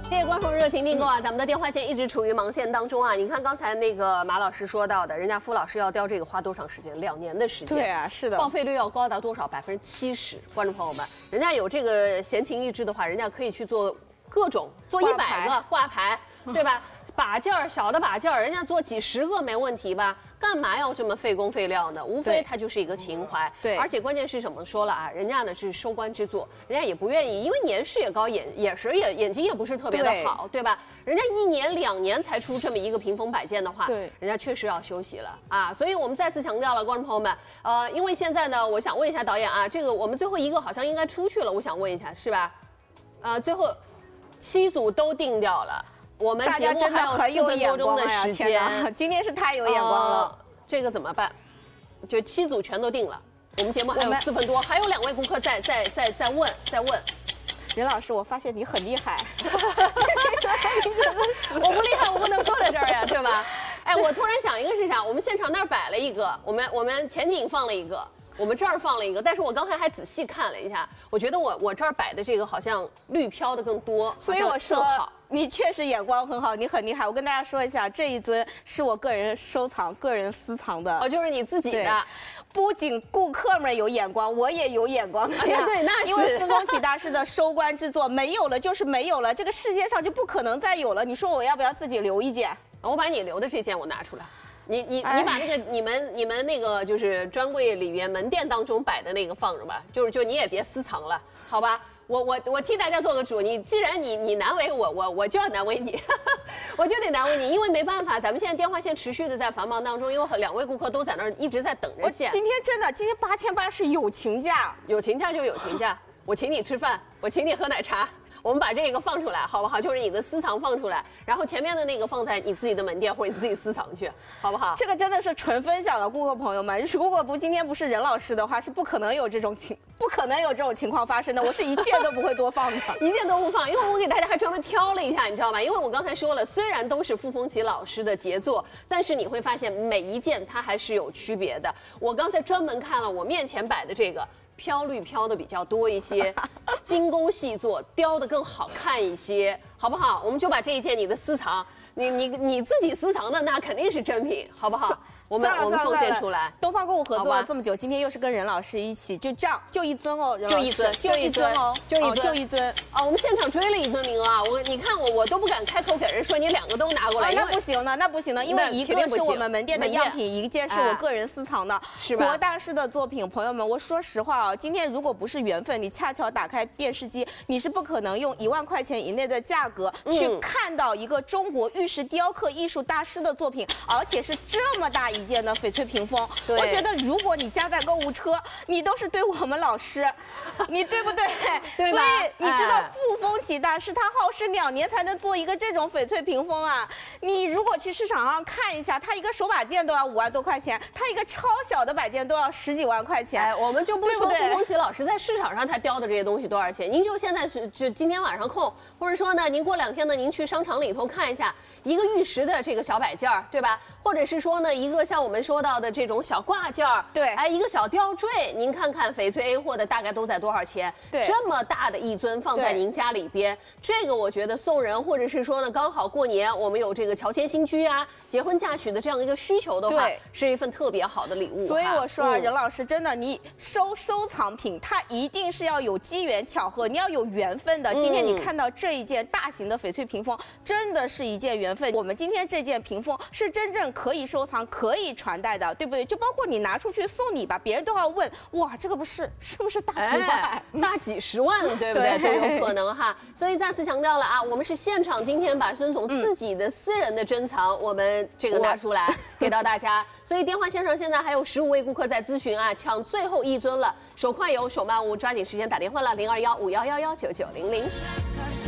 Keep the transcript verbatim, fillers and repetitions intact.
谢谢观众热情订购啊！咱们的电话线一直处于忙线当中啊！你看刚才那个马老师说到的，人家傅老师要雕这个花多长时间？两年的时间。 对啊，是的。 报废率要高达多少？百分之七十。观众朋友们，人家有这个闲情逸致的话，人家可以去做各种，做一百个挂牌，对吧？把件儿小的把件儿，人家做几十个没问题吧？干嘛要这么费工费料呢？无非它就是一个情怀。 对， 而且关键是什么？说了啊，人家呢是收官之作，人家也不愿意，因为年事也高，眼眼神也眼睛也不是特别的好， 对, 对吧？人家一年两年才出这么一个屏风摆件的话， 对， 人家确实要休息了啊。所以我们再次强调了，观众朋友们，呃，因为现在呢，我想问一下导演啊，这个我们最后一个好像应该出去了，我想问一下，是吧？呃，最后七组都定掉了。我们节目还有四分多钟的时间， 今天是太有眼光了、呃， 这个怎么办？就七组全都定了，我们节目还有四分多，还有两位顾客在在在在问在问。 任老师，我发现你很厉害， 我不厉害，我不能坐在这儿呀，对吧？哎，我突然想一个是啥？我们现场那儿摆了一个，我们我们前景放了一个。我们这儿放了一个，但是我刚才还仔细看了一下，我觉得我我这儿摆的这个好像绿飘的更多， 所以我说你确实眼光很好，你很厉害。我跟大家说一下，这一尊是我个人收藏、个人私藏的， 哦，就是你自己的。 不仅顾客们有眼光，我也有眼光。 哎呀，对，那是因为傅风启大师的收官之作，没有了就是没有了，这个世界上就不可能再有了。你说我要不要自己留一件？ 我把你留的这件我拿出来。你你你把那个你们你们那个就是专柜里面门店当中摆的那个放着吧，就是就你也别私藏了，好吧？我我我替大家做个主，你既然你你难为我，我我就要难为你，我就得难为你，因为没办法，咱们现在电话线持续的在繁忙当中，因为两位顾客都在那儿一直在等着线。 今天真的，今天八千八是友情价， 有情价就有情价，我请你吃饭，我请你喝奶茶。我们把这个放出来，好不好？就是你的私藏放出来，然后前面的那个放在你自己的门店或者你自己私藏去，好不好？ 这个真的是纯分享了，顾客朋友们。如果不今天不是任老师的话，是不可能有这种情，不可能有这种情况发生的。我是一件都不会多放的， 一件都不放，因为我给大家还专门挑了一下，你知道吗？因为我刚才说了，虽然都是傅风启老师的杰作，但是你会发现每一件它还是有区别的。我刚才专门看了我面前摆的这个。飘绿飘的比较多一些，精工细作，雕的更好看一些，好不好？我们就把这一件你的私藏，你你你自己私藏的那肯定是真品，好不好？我们我们奉献出来。 东方购物合作了这么久，今天又是跟任老师一起，就这样，就一尊哦， 就一尊， 就一尊哦， 就一尊， 就一尊啊！我们现场追了一尊名额啊！我你看我我都不敢开口给人说你两个都拿过来， 那不行呢，那不行呢，因为一个是我们门店的样品，一件是我个人私藏的， 是吧？ 国大师的作品，朋友们，我说实话啊，今天如果不是缘分，你恰巧打开电视机，你是不可能用一万块钱以内的价格去看到一个中国玉石雕刻艺术大师的作品，而且是这么大一件的翡翠屏风。我觉得如果你加载购物车，你都是对我们老师，你对不对？ 对吧？ 所以你知道傅风启大师他耗时两年才能做一个这种翡翠屏风啊！你如果去市场上看一下，他一个手把件都要五万多块钱，他一个超小的摆件都要十几万块钱。 哎，我们就不说傅风启老师在市场上他雕的这些东西多少钱，您就现在是就今天晚上空，或者说呢，您过两天呢，您去商场里头看一下。一个玉石的这个小摆件儿，对吧？或者是说呢，一个像我们说到的这种小挂件儿， 对， 哎，一个小吊坠，您看看翡翠 A 货的大概都在多少钱？ 对， 这么大的一尊放在您家里边，这个我觉得送人，或者是说呢，刚好过年我们有这个乔迁新居啊、结婚嫁娶的这样一个需求的话，是一份特别好的礼物。 所以我说啊，任老师真的，你收收藏品，它一定是要有机缘巧合，你要有缘分的。今天你看到这一件大型的翡翠屏风，真的是一件缘分。我们今天这件屏风是真正可以收藏、可以传代的，对不对？就包括你拿出去送礼吧，别人都要问，哇，这个不是是不是大几万、 哎、大几十万，对不对？对都有可能哈。所以再次强调了啊，我们是现场今天把孙总自己的私人的珍藏，嗯、我们这个拿出来给到大家。所以电话线上现在还有十五位顾客在咨询啊，抢最后一尊了，手快有，手慢无，抓紧时间打电话了，零二幺五幺幺幺九九零零。